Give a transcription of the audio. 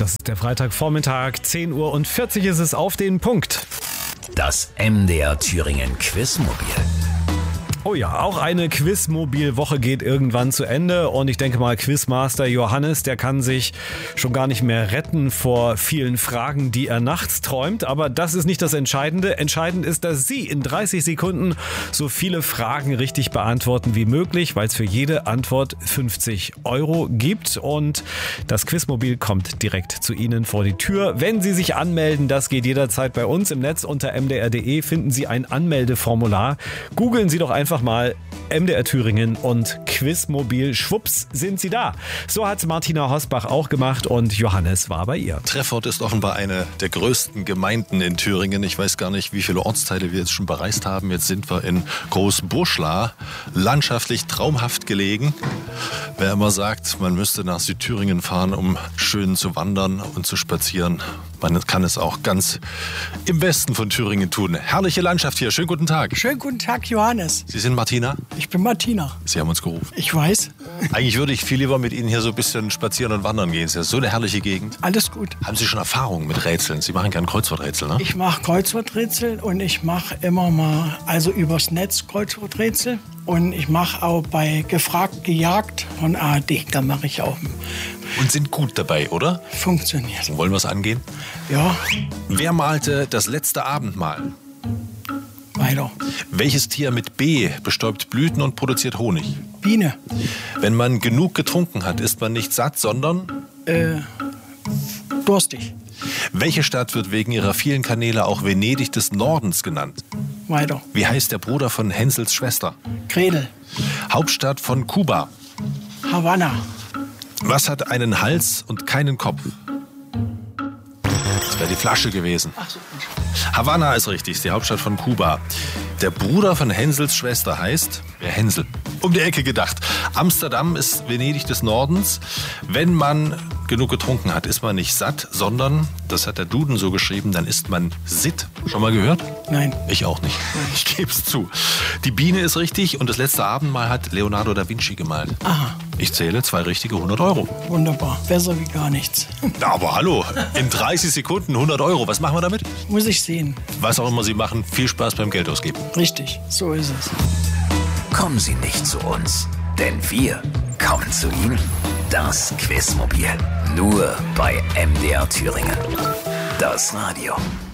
Das ist der Freitagvormittag, 10 Uhr und 40 ist es auf den Punkt. Das MDR Thüringen Quizmobil. Oh ja, auch eine Quizmobil-Woche geht irgendwann zu Ende und ich denke mal, Quizmaster Johannes, der kann sich schon gar nicht mehr retten vor vielen Fragen, die er nachts träumt. Aber das ist nicht das Entscheidende. Entscheidend ist, dass Sie in 30 Sekunden so viele Fragen richtig beantworten wie möglich, weil es für jede Antwort 50 € gibt. Und das Quizmobil kommt direkt zu Ihnen vor die Tür. Wenn Sie sich anmelden, das geht jederzeit bei uns im Netz unter mdr.de, finden Sie ein Anmeldeformular. Googeln Sie doch einfach mal MDR Thüringen und Quizmobil. Schwupps sind Sie da. So hat es Martina Hosbach auch gemacht und Johannes war bei ihr. Treffort ist offenbar eine der größten Gemeinden in Thüringen. Ich weiß gar nicht, wie viele Ortsteile wir jetzt schon bereist haben. Jetzt sind wir in Großburschla, landschaftlich traumhaft gelegen. Wer immer sagt, man müsste nach Südthüringen fahren, um schön zu wandern und zu spazieren, man kann es auch ganz im Westen von Thüringen tun. Herrliche Landschaft hier. Schönen guten Tag. Schönen guten Tag, Johannes. Sie sind Martina? Ich bin Martina. Sie haben uns gerufen. Ich weiß. Eigentlich würde ich viel lieber mit Ihnen hier so ein bisschen spazieren und wandern gehen. Es ist ja so eine herrliche Gegend. Alles gut. Haben Sie schon Erfahrungen mit Rätseln? Sie machen gerne Kreuzworträtsel, ne? Ich mache Kreuzworträtsel und ich mache immer mal, also übers Netz Kreuzworträtsel. Und ich mache auch bei Gefragt, Gejagt von ARD. Da mache ich auch. Und sind gut dabei, oder? Funktioniert. Wollen wir es angehen? Ja. Wer malte das letzte Abendmahl? Weiter. Welches Tier mit B bestäubt Blüten und produziert Honig? Biene. Wenn man genug getrunken hat, ist man nicht satt, sondern? Durstig. Welche Stadt wird wegen ihrer vielen Kanäle auch Venedig des Nordens genannt? Weiter. Wie heißt der Bruder von Hänsels Schwester? Gretel. Hauptstadt von Kuba. Havanna. Was hat einen Hals und keinen Kopf? Das wäre die Flasche gewesen. Ach so. Havanna ist richtig, ist die Hauptstadt von Kuba. Der Bruder von Hänsels Schwester heißt Hänsel. Um die Ecke gedacht. Amsterdam ist Venedig des Nordens. Wenn man genug getrunken hat, ist man nicht satt, sondern, das hat der Duden so geschrieben, dann ist man sitt. Schon mal gehört? Nein. Ich auch nicht. Ich gebe es zu. Die Biene ist richtig und das letzte Abendmahl hat Leonardo da Vinci gemalt. Aha. Ich zähle 2 richtige 100 €. Wunderbar. Besser wie gar nichts. Aber hallo, in 30 Sekunden 100 €. Was machen wir damit? Muss ich sehen. Was auch immer Sie machen, viel Spaß beim Geld ausgeben. Richtig. So ist es. Kommen Sie nicht zu uns, denn wir kommen zu Ihnen. Das Quizmobil. Nur bei MDR Thüringen. Das Radio.